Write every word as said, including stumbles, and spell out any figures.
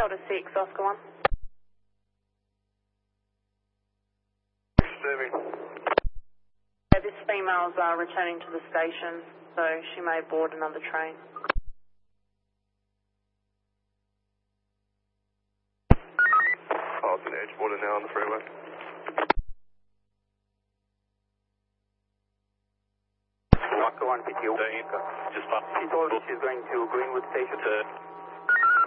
Delta six, Oscar one. Serving. Yeah, this female's uh, returning to the station, so she may board another train. Passing Edgewater now on the freeway. Oscar one, P Q. Just passed. She told me she's going to Greenwood Station. To